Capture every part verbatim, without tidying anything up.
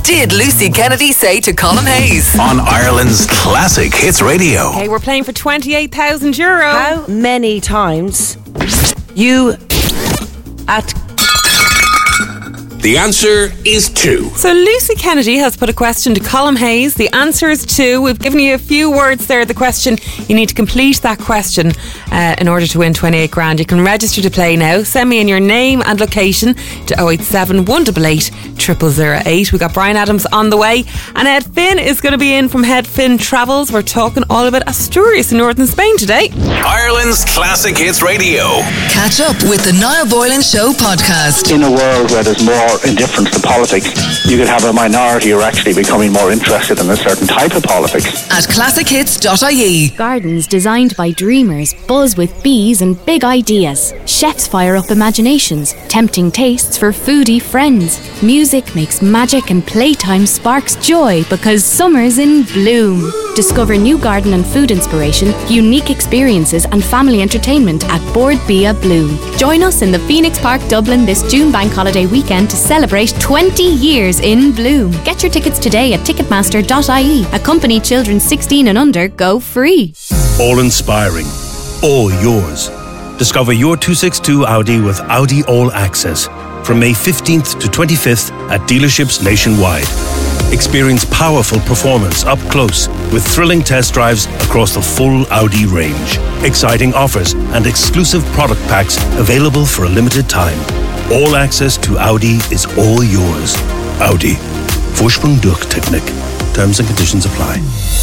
What did Lucy Kennedy say to Colm Hayes? On Ireland's Classic Hits Radio. Okay, we're playing for twenty-eight thousand euro. How many times you at... The answer is two. So Lucy Kennedy has put a question to Colm Hayes. The answer is two. We've given you a few words there. The question, you need to complete that question uh, in order to win twenty-eight grand. You can register to play now. Send me in your name and location to oh eight seven, one eight eight, zero zero zero eight. We got Brian Adams on the way, and Ed Finn is going to be in from Head Finn Travels. We're talking all about Asturias in northern Spain today. Ireland's Classic Hits Radio. Catch up with the Niall Boylan Show podcast. In a world where there's more indifference to politics, you could have a minority who are actually becoming more interested in a certain type of politics. At classic hits dot I E. Gardens designed by dreamers buzz with bees and big ideas. Chefs fire up imaginations, tempting tastes for foodie friends. Music makes magic and playtime sparks joy because summer's in bloom. Discover new garden and food inspiration, unique experiences and family entertainment at Board Bia Bloom. Join us in the Phoenix Park, Dublin this June bank holiday weekend to celebrate twenty years in bloom. Get your tickets today at ticketmaster dot I E. Accompany children sixteen and under go free. All inspiring, all yours. Discover your two sixty-two Audi with Audi All Access from May fifteenth to twenty-fifth at dealerships nationwide. Experience powerful performance up close with thrilling test drives across the full Audi range. Exciting offers and exclusive product packs available for a limited time. All access to Audi is all yours. Audi. Vorsprung durch Technik. Terms and conditions apply.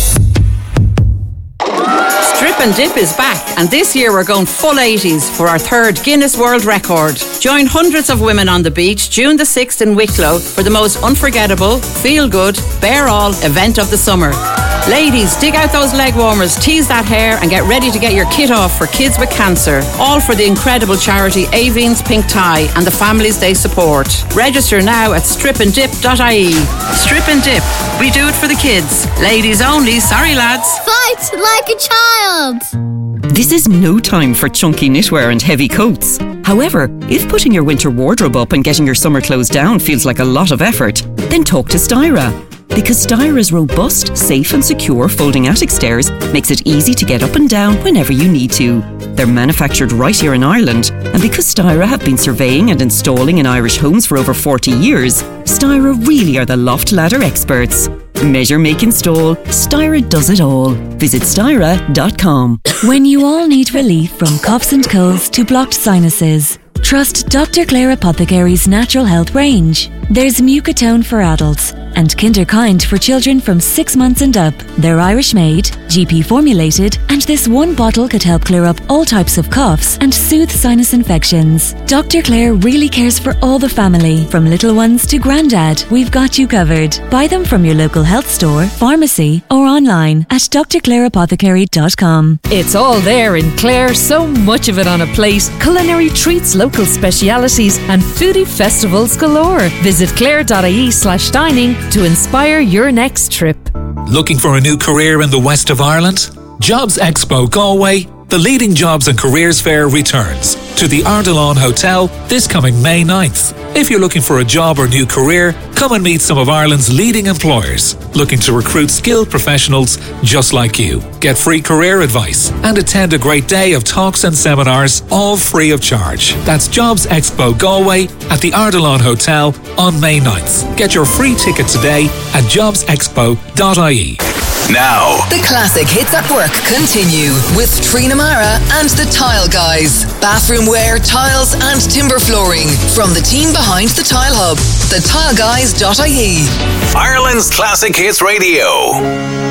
Strip and Dip is back, and this year we're going full eighties for our third Guinness World Record. Join hundreds of women on the beach June the sixth in Wicklow for the most unforgettable, feel-good, bear-all event of the summer. Ladies, dig out those leg warmers, tease that hair and get ready to get your kit off for kids with cancer. All for the incredible charity Aveen's Pink Tie and the families they support. Register now at strip and dip dot I E. Strip and Dip. We do it for the kids. Ladies only, sorry lads. Fight like a child. This is no time for chunky knitwear and heavy coats. However, if putting your winter wardrobe up and getting your summer clothes down feels like a lot of effort, then talk to Styra. Because Styra's robust, safe and secure folding attic stairs makes it easy to get up and down whenever you need to. They're manufactured right here in Ireland, and because Styra have been surveying and installing in Irish homes for over forty years, Styra really are the loft ladder experts. Measure, make, install. Styra does it all. Visit styra dot com. When you all need relief from coughs and colds to blocked sinuses, trust Doctor Clare Apothecary's natural health range. There's Mucotone for adults and Kinderkind for children from six months and up. They're Irish made, G P formulated, and this one bottle could help clear up all types of coughs and soothe sinus infections. Doctor Clare really cares for all the family, from little ones to granddad. We've got you covered. Buy them from your local health store, pharmacy, or online at d r clare apothecary dot com. It's all there in Clare, so much of it on a plate. Culinary treats, local specialities, and foodie festivals galore. Visit clare dot I E slash dining to inspire your next trip. Looking for a new career in the west of Ireland? Jobs Expo Galway, the leading jobs and careers fair, returns to the Ardilaun Hotel this coming May ninth. If you're looking for a job or new career, come and meet some of Ireland's leading employers looking to recruit skilled professionals just like you. Get free career advice and attend a great day of talks and seminars, all free of charge. That's Jobs Expo Galway at the Ardilaun Hotel on May ninth. Get your free ticket today at jobs expo dot I E. Now, the Classic Hits at Work continue with Trina Mara and the Tile Guys. Bathroom wear, tiles and timber flooring from the team behind the Tile Hub. the tile guys dot I E. Ireland's Classic Hits Radio.